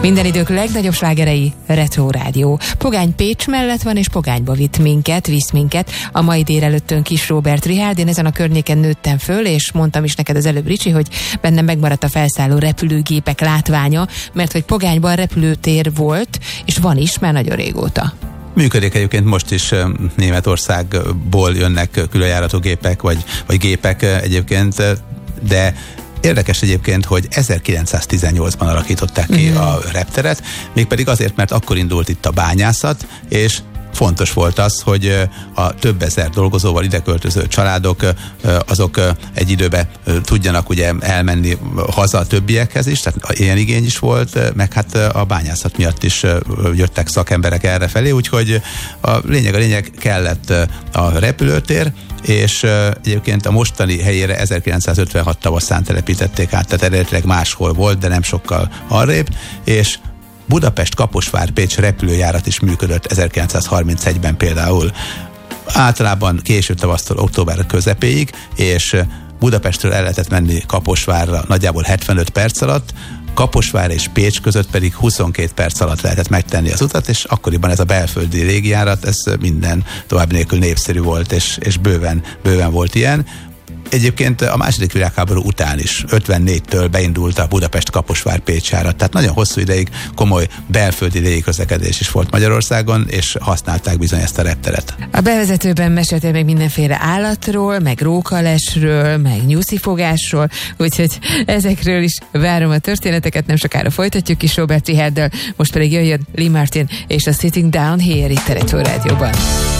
Minden idők legnagyobb slágerei, Retro Rádió. Pogány Pécs mellett van, és Pogányba visz minket. A mai délelőttön Kis Róbert Richárd. Én ezen a környéken nőttem föl, és mondtam is neked az előbb, Ricsi, hogy bennem megmaradt a felszálló repülőgépek látványa, mert hogy Pogányban repülőtér volt, és van is már nagyon régóta. Működik egyébként most is, Németországból jönnek különjáratú gépek, vagy gépek egyébként, de érdekes egyébként, hogy 1918-ban alakították ki a repteret, mégpedig azért, mert akkor indult itt a bányászat, és fontos volt az, hogy a több ezer dolgozóval ide költöző családok, azok egy időben tudjanak ugye elmenni haza a többiekhez is, tehát ilyen igény is volt, meg hát a bányászat miatt is jöttek szakemberek errefelé, úgyhogy a lényeg kellett a repülőtér, és egyébként a mostani helyére 1956 tavaszán telepítették át, tehát eredetileg máshol volt, de nem sokkal arrébb, és Budapest-Kaposvár-Pécs repülőjárat is működött 1931-ben például. Általában késő tavasztól október közepéig, és Budapestről el lehetett menni Kaposvárra nagyjából 75 perc alatt, Kaposvár és Pécs között pedig 22 perc alatt lehetett megtenni az utat, és akkoriban ez a belföldi légijárat, ez minden tovább nélkül népszerű volt, és bőven volt ilyen. Egyébként a második világháború után is, 54-től beindult a Budapest-Kaposvár-Pécs járat, tehát nagyon hosszú ideig komoly belföldi légiközlekedés is volt Magyarországon, és használták bizony ezt a repteret. A bevezetőben meséltél még mindenféle állatról, meg rókalesről, meg nyuszifogásról, úgyhogy ezekről is várom a történeteket, nem sokára folytatjuk Kis Róbert Richárddal, most pedig jöjjön Lee Martin és a Sitting Down Here itt a Retro Rádióban.